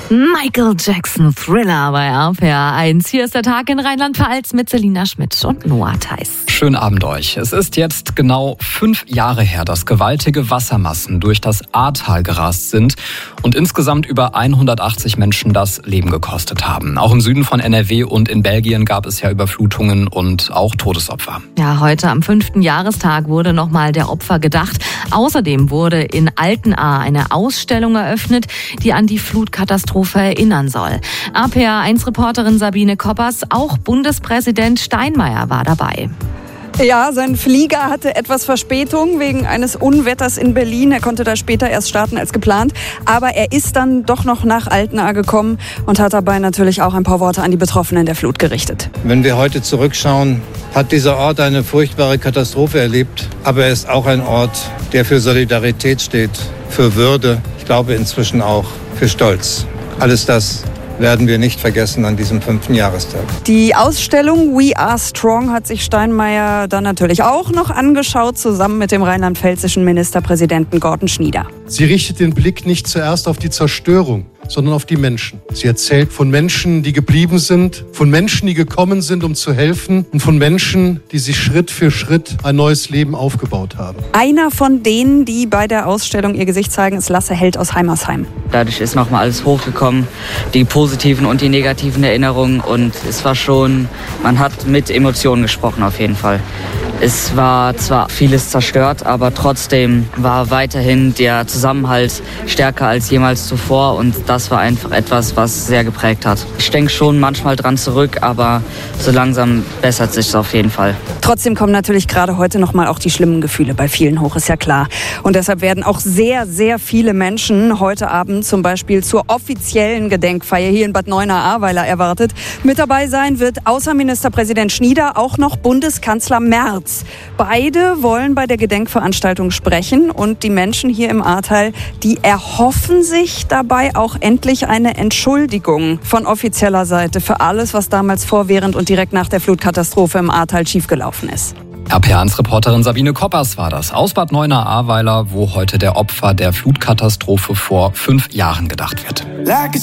Michael Jackson Thriller bei RPR1. Hier ist der Tag in Rheinland-Pfalz mit Selina Schmidt und Noah Theis. Schönen Abend euch. Es ist jetzt genau 5 Jahre her, dass gewaltige Wassermassen durch das Ahrtal gerast sind und insgesamt über 180 Menschen das Leben gekostet haben. Auch im Süden von NRW und in Belgien gab es ja Überflutungen und auch Todesopfer. Ja, heute am 5. Jahrestag wurde nochmal der Opfer gedacht. Außerdem wurde in Altenahr eine Ausstellung eröffnet, die an die Flutkatastrophe erinnern soll. RPR1-Reporterin Sabine Koppers, auch Bundespräsident Steinmeier war dabei. Ja, sein Flieger hatte etwas Verspätung wegen eines Unwetters in Berlin. Er konnte da später erst starten als geplant. Aber er ist dann doch noch nach Altenahr gekommen und hat dabei natürlich auch ein paar Worte an die Betroffenen der Flut gerichtet. Wenn wir heute zurückschauen, hat dieser Ort eine furchtbare Katastrophe erlebt. Aber er ist auch ein Ort, der für Solidarität steht, für Würde, ich glaube inzwischen auch für Stolz. Alles das werden wir nicht vergessen an diesem 5. Jahrestag. Die Ausstellung We Are Strong hat sich Steinmeier dann natürlich auch noch angeschaut, zusammen mit dem rheinland-pfälzischen Ministerpräsidenten Gordon Schnieder. Sie richtet den Blick nicht zuerst auf die Zerstörung, sondern auf die Menschen. Sie erzählt von Menschen, die geblieben sind, von Menschen, die gekommen sind, um zu helfen und von Menschen, die sich Schritt für Schritt ein neues Leben aufgebaut haben. Einer von denen, die bei der Ausstellung ihr Gesicht zeigen, ist Lasse Held aus Heimersheim. Dadurch ist nochmal alles hochgekommen, die positiven und die negativen Erinnerungen, und es war schon, man hat mit Emotionen gesprochen auf jeden Fall. Es war zwar vieles zerstört, aber trotzdem war weiterhin der Zusammenhalt stärker als jemals zuvor, und das war einfach etwas, was sehr geprägt hat. Ich denke schon manchmal dran zurück, aber so langsam bessert sich es auf jeden Fall. Trotzdem kommen natürlich gerade heute noch mal auch die schlimmen Gefühle bei vielen hoch, ist ja klar. Und deshalb werden auch sehr, sehr viele Menschen heute Abend zum Beispiel zur offiziellen Gedenkfeier hier in Bad Neuenahr-Ahrweiler erwartet. Mit dabei sein wird außer Ministerpräsident Schnieder auch noch Bundeskanzler Merz. Beide wollen bei der Gedenkveranstaltung sprechen, und die Menschen hier im Ahrtal, die erhoffen sich dabei auch endlich eine Entschuldigung von offizieller Seite für alles, was damals vor, während und direkt nach der Flutkatastrophe im Ahrtal schiefgelaufen ist. RPR1-Reporterin Sabine Koppers war das aus Bad Neuenahr-Ahrweiler, wo heute der Opfer der Flutkatastrophe vor 5 Jahren gedacht wird.